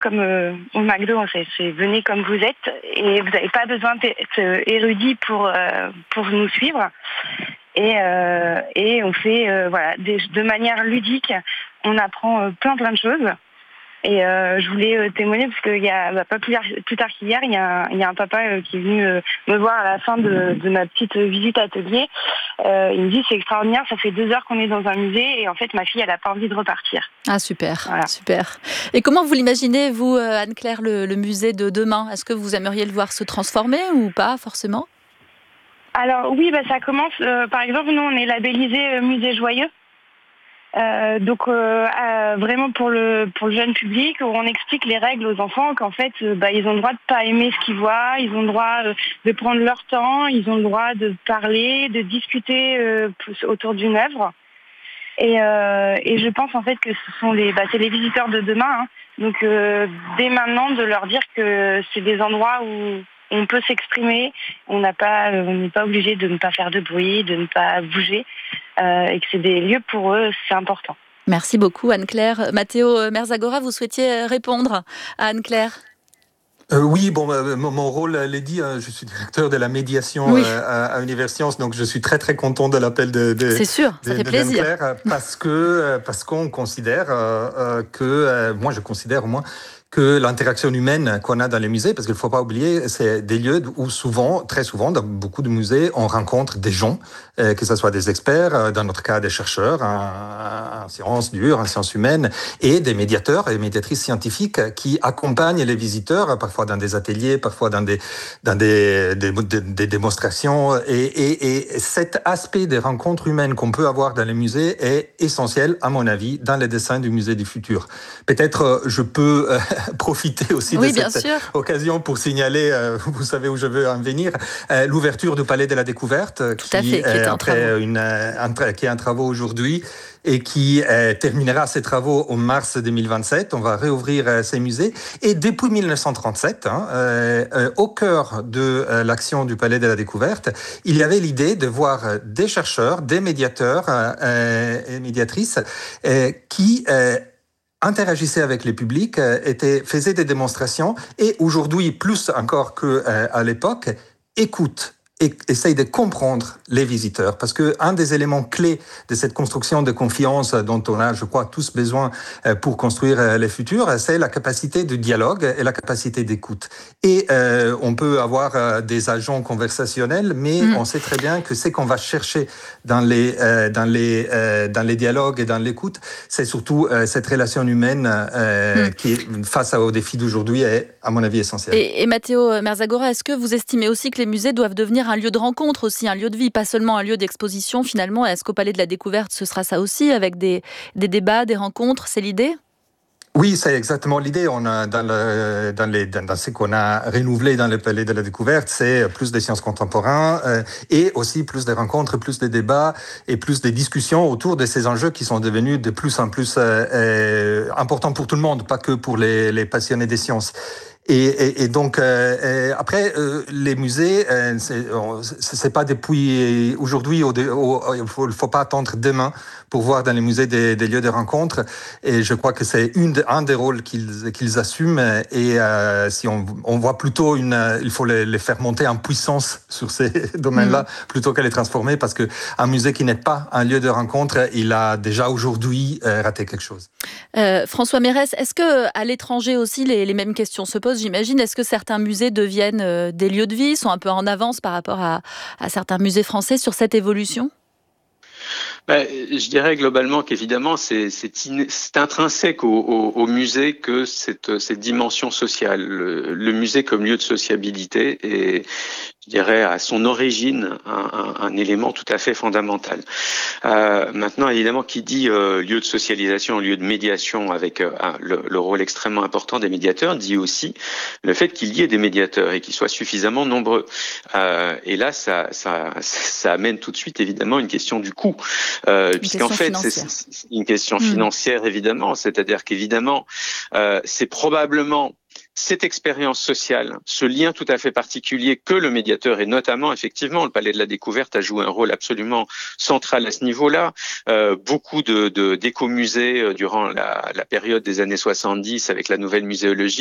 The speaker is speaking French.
comme au McDo, c'est venez comme vous êtes et vous n'avez pas besoin d'être érudit pour nous suivre. Et on fait de manière ludique, on apprend plein de choses. Et je voulais témoigner parce qu'il y a pas plus tard qu'hier, il y a un papa qui est venu me voir à la fin de ma petite visite atelier. Il me dit c'est extraordinaire, ça fait 2 heures qu'on est dans un musée et en fait ma fille elle a pas envie de repartir. Ah super, voilà. Super. Et comment vous l'imaginez vous, Anne-Claire, le musée de demain ? Est-ce que vous aimeriez le voir se transformer ou pas forcément ? Alors oui, ça commence. Par exemple, nous on est labellisé musée joyeux. Donc vraiment pour le jeune public, où on explique les règles aux enfants, qu'en fait ils ont le droit de pas aimer ce qu'ils voient, ils ont le droit de prendre leur temps, ils ont le droit de parler, de discuter autour d'une œuvre. Et je pense en fait que ce sont c'est les visiteurs de demain. Hein. Donc dès maintenant de leur dire que c'est des endroits où on peut s'exprimer, on n'est pas obligé de ne pas faire de bruit, de ne pas bouger, et que c'est des lieux pour eux, c'est important. Merci beaucoup Anne-Claire. Matteo Merzagora, vous souhaitiez répondre à Anne-Claire ? Oui, mon rôle, Lady, je suis directeur de la médiation à Univers Sciences, donc je suis très très content de l'appel C'est sûr, ça fait plaisir. Parce qu'on considère que, moi je considère au moins, que l'interaction humaine qu'on a dans les musées, parce qu'il ne faut pas oublier, c'est des lieux où très souvent, dans beaucoup de musées, on rencontre des gens, que ce soit des experts, dans notre cas des chercheurs en sciences dures, en sciences humaines, et des médiateurs et médiatrices scientifiques qui accompagnent les visiteurs, parfois dans des ateliers, parfois dans des démonstrations. Et cet aspect des rencontres humaines qu'on peut avoir dans les musées est essentiel, à mon avis, dans les dessins du musée du futur. Peut-être je peux profiter aussi de cette occasion pour signaler, vous savez où je veux en venir, l'ouverture du Palais de la Découverte, qui est en travaux aujourd'hui et qui terminera ses travaux en mars 2027. On va réouvrir ces musées. Et depuis 1937, au cœur de l'action du Palais de la Découverte, il y avait l'idée de voir des chercheurs, des médiateurs et médiatrices qui interagissaient avec les publics, faisaient des démonstrations et aujourd'hui, plus encore qu'à l'époque, écoutent et essaye de comprendre les visiteurs. Parce que un des éléments clés de cette construction de confiance dont on a, je crois, tous besoin pour construire les futurs, c'est la capacité de dialogue et la capacité d'écoute. Et on peut avoir des agents conversationnels, mais on sait très bien que ce qu'on va chercher dans les dialogues et dans l'écoute, c'est surtout cette relation humaine qui, face aux défis d'aujourd'hui, est, à mon avis, essentielle. Et Matteo Merzagora, est-ce que vous estimez aussi que les musées doivent devenir un lieu de rencontre aussi, un lieu de vie, pas seulement un lieu d'exposition finalement? Est-ce qu'au Palais de la Découverte, ce sera ça aussi, avec des débats, des rencontres? C'est l'idée? Oui, c'est exactement l'idée. On a dans ce qu'on a renouvelé dans le Palais de la Découverte, c'est plus des sciences contemporaines et aussi plus de rencontres, plus de débats et plus de discussions autour de ces enjeux qui sont devenus de plus en plus importants pour tout le monde, pas que pour les passionnés des sciences. Et donc après les musées, c'est pas depuis aujourd'hui. Il faut pas attendre demain pour voir dans les musées des lieux de rencontre. Et je crois que c'est un des rôles qu'ils assument. Et si on voit plutôt il faut les faire monter en puissance sur ces domaines-là plutôt qu'à les transformer, parce que un musée qui n'est pas un lieu de rencontre, il a déjà aujourd'hui raté quelque chose. François Mérès, est-ce que à l'étranger aussi les mêmes questions se posent? J'imagine. Est-ce que certains musées deviennent des lieux de vie, sont un peu en avance par rapport à certains musées français sur cette évolution? Je dirais globalement qu'évidemment c'est intrinsèque au musée que cette dimension sociale, le musée comme lieu de sociabilité est, je dirais, à son origine un élément tout à fait fondamental. Maintenant, évidemment, qui dit lieu de socialisation, lieu de médiation, avec le rôle extrêmement important des médiateurs, dit aussi le fait qu'il y ait des médiateurs et qu'ils soient suffisamment nombreux. Et là, ça amène tout de suite évidemment une question du coût, puisqu'en fait c'est une question financière évidemment, c'est-à-dire qu'évidemment c'est probablement cette expérience sociale, ce lien tout à fait particulier que le médiateur, et notamment effectivement le Palais de la Découverte a joué un rôle absolument central à ce niveau-là. Beaucoup d'écomusées durant la période des années 70 avec la nouvelle muséologie